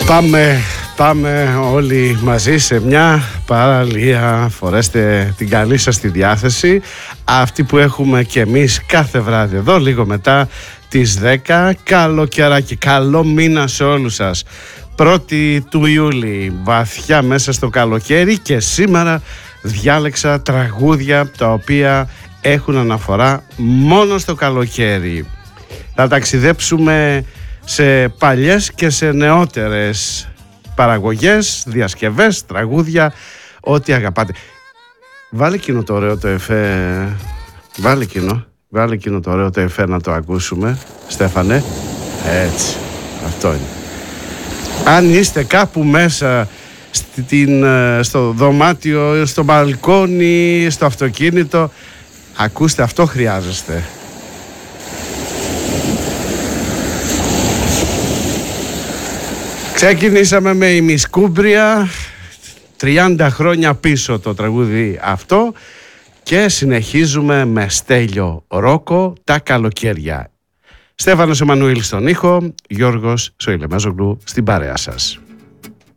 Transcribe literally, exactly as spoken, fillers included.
Πάμε, πάμε όλοι μαζί σε μια παραλία. Φορέστε την καλή σας τη διάθεση, αυτή που έχουμε και εμείς κάθε βράδυ εδώ, λίγο μετά τις δέκα. Καλοκαιράκι, καλό μήνα σε όλους σας. Πρώτη του Ιούλη, βαθιά μέσα στο καλοκαίρι, και σήμερα διάλεξα τραγούδια τα οποία έχουν αναφορά μόνο στο καλοκαίρι. Θα ταξιδέψουμε σε παλιές και σε νεότερες παραγωγές, διασκευές, τραγούδια, ό,τι αγαπάτε. Βάλε εκείνο το ωραίο το εφέ, βάλε εκείνο, βάλε εκείνο το ωραίο το εφέ να το ακούσουμε, Στέφανε. Έτσι, αυτό είναι. Αν είστε κάπου μέσα στην, στο δωμάτιο, στο μπαλκόνι, στο αυτοκίνητο, ακούστε, αυτό χρειάζεστε. Ξεκινήσαμε με ημισκούμπρια, τριάντα χρόνια πίσω το τραγούδι αυτό, και συνεχίζουμε με Στέλιο Ρόκο, τα καλοκαίρια. Στέφανος Εμμανουήλ στον ήχο, Γιώργος Σοηλεμέζογλου στην παρέα σας.